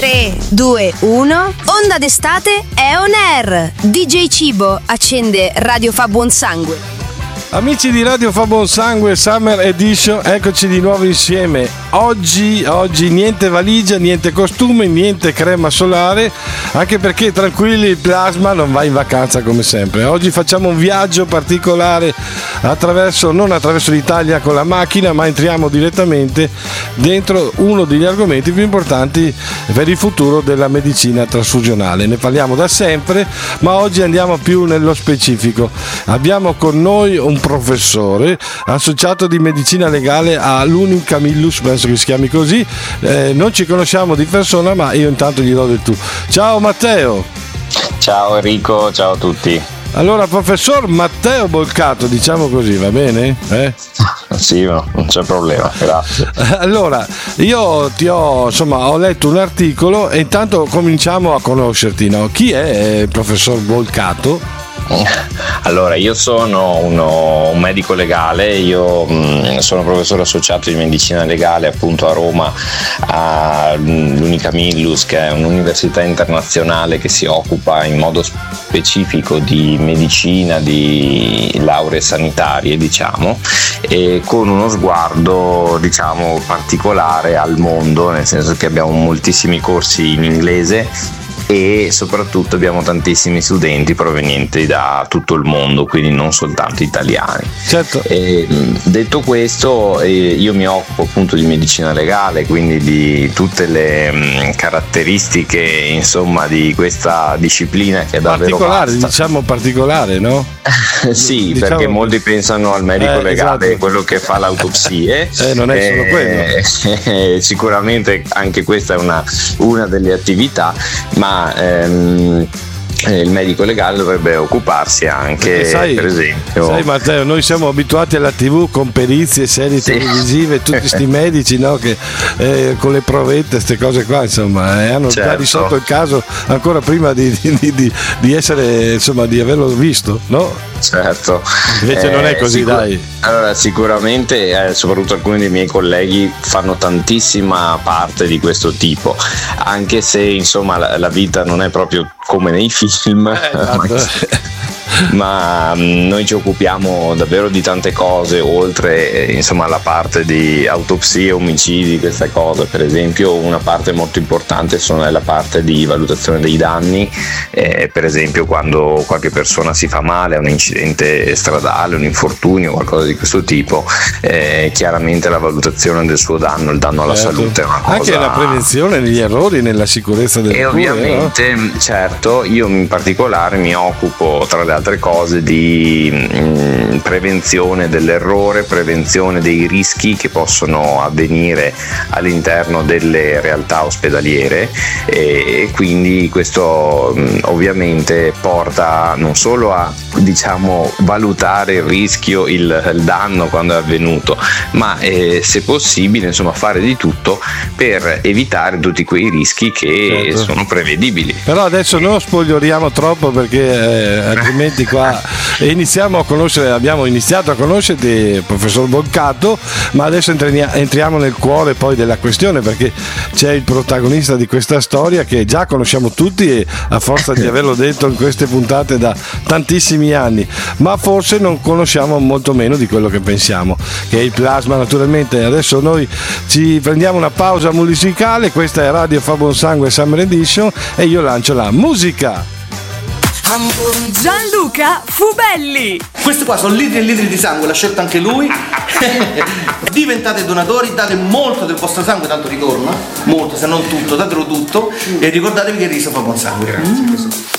3, 2, 1. Onda d'estate è on air. DJ Cibo accende Radio Fa Buon Sangue. Amici di Radio Fa Buon Sangue Summer Edition, eccoci di nuovo insieme. Oggi niente valigia, niente costume, niente crema solare, anche perché tranquilli, il plasma non va in vacanza come sempre. Oggi facciamo un viaggio particolare non attraverso l'Italia con la macchina, ma entriamo direttamente dentro uno degli argomenti più importanti per il futuro della medicina trasfusionale. Ne parliamo da sempre, ma oggi andiamo più nello specifico. Abbiamo con noi un professore associato di medicina legale all'Unim Camillus, penso che si chiami così. Non ci conosciamo di persona, ma io intanto gli do del tu. Ciao Matteo. Ciao Enrico, ciao a tutti. Allora, professor Matteo Bolcato, diciamo così, va bene? Sì, no, non c'è problema, grazie. Allora, io ho letto un articolo e intanto cominciamo a conoscerti, no? Chi è il professor Bolcato? Allora, io sono un medico legale, io sono professore associato di medicina legale appunto a Roma all'Unicamillus, che è un'università internazionale che si occupa in modo specifico di medicina, di lauree sanitarie, diciamo, e con uno sguardo, diciamo, particolare al mondo, nel senso che abbiamo moltissimi corsi in inglese e soprattutto abbiamo tantissimi studenti provenienti da tutto il mondo, quindi non soltanto italiani. Certo. Detto questo, io mi occupo appunto di medicina legale, quindi di tutte le caratteristiche, insomma, di questa disciplina che è davvero vasta. Diciamo particolare, no? Sì, diciamo, perché molti pensano al medico legale, esatto, quello che fa le autopsie. Non è solo quello. Sicuramente anche questa è una delle attività, ma il medico legale dovrebbe occuparsi anche, per esempio. Sai Matteo, noi siamo abituati alla TV con perizie, serie televisive, tutti questi medici, no, che con le provette, queste cose qua, insomma, hanno già risolto il caso ancora prima di essere, insomma, di averlo visto, no? Certo. Invece non è così, dai. Allora, sicuramente, soprattutto alcuni dei miei colleghi fanno tantissima parte di questo tipo, anche se, insomma, la vita non è proprio come nei film. Ma noi ci occupiamo davvero di tante cose, oltre insomma alla parte di autopsie, omicidi, queste cose. Per esempio, una parte molto importante è la parte di valutazione dei danni, per esempio quando qualche persona si fa male a un incidente stradale, un infortunio, qualcosa di questo tipo, chiaramente la valutazione del suo danno, il danno alla salute è una cosa. Anche la prevenzione degli errori nella sicurezza delle cure, ovviamente, no? Certo, io in particolare mi occupo, tra le altre cose, di prevenzione dell'errore, prevenzione dei rischi che possono avvenire all'interno delle realtà ospedaliere, e quindi questo ovviamente porta non solo a, diciamo, valutare il rischio, il danno quando è avvenuto, ma se possibile, insomma, fare di tutto per evitare tutti quei rischi che sono prevedibili. Però adesso non spoileriamo troppo, perché altrimenti qua abbiamo iniziato a conoscerti, professor Bolcato, ma adesso entriamo nel cuore poi della questione, perché c'è il protagonista di questa storia che già conosciamo tutti, e a forza di averlo detto in queste puntate da tantissimi anni, ma forse non conosciamo molto meno di quello che pensiamo, che è il plasma. Naturalmente adesso noi ci prendiamo una pausa musicale, questa è Radio Fa Buon Sangue Summer Edition e io lancio la musica. Gianluca Fubelli. Questi qua sono litri e litri di sangue, l'ha scelto anche lui. Diventate donatori, date molto del vostro sangue, tanto ritorna, molto, se non tutto, datelo tutto, e ricordatevi che il riso fa buon sangue. Grazie.